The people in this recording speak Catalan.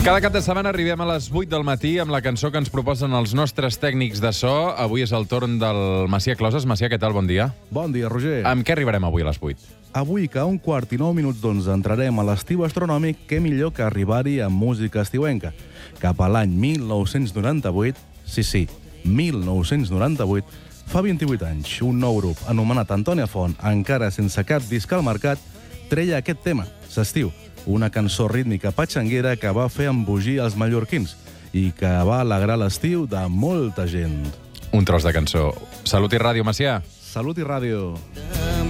Cada cap de setmana arribem a les 8 del matí amb la cançó que ens proposen els nostres tècnics de so. Avui és el torn del Macià Closes. Macià, què tal? Bon dia. Bon dia, Roger. Amb què arribarem avui a les 8? Avui, que a 1:15 d'11 entrarem a l'estiu astronòmic, què millor que arribar-hi amb música estiuenca. Cap a l'any 1998, sí, 1998, fa 28 anys, un nou grup anomenat Antònia Font, encara sense cap disc al mercat, treia aquest tema, S'estiu, una cançó rítmica patxanguera que va fer embogir els mallorquins i que va alegrar l'estiu de molta gent. Un tros de cançó. Salut i ràdio, Macià. Salut i ràdio.